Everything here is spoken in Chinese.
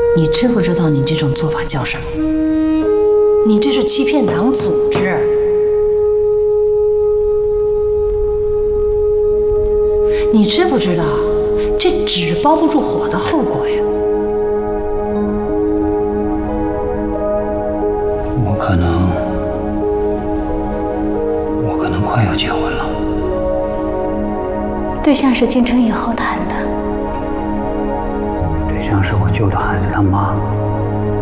你知不知道你这种做法叫什么？你这是欺骗党组织。你知不知道，这纸包不住火的后果呀？ 我可能快要结婚了。 对象是进城以后谈的。 对象是我救的孩子他妈。